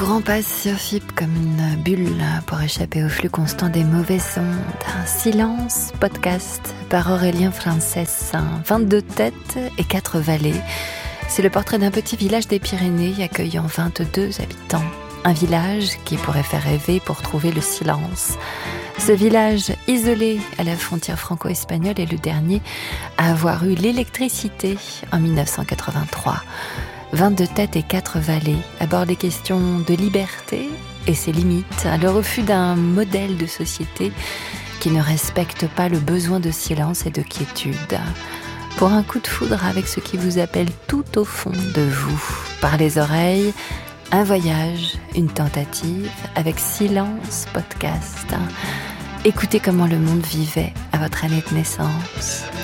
courant passe sur FIP comme une bulle pour échapper au flux constant des mauvaises ondes. Silence, podcast par Aurélien Frances. 22 têtes et 4 vallées. C'est le portrait d'un petit village des Pyrénées accueillant 22 habitants. Un village qui pourrait faire rêver pour trouver le silence. Ce village isolé à la frontière franco-espagnole est le dernier à avoir eu l'électricité en 1983. 22 têtes et 4 vallées abordent les questions de liberté et ses limites, le refus d'un modèle de société qui ne respecte pas le besoin de silence et de quiétude. Pour un coup de foudre avec ce qui vous appelle tout au fond de vous, par les oreilles, un voyage, une tentative avec Silence Podcast. Écoutez comment le monde vivait à votre année de naissance.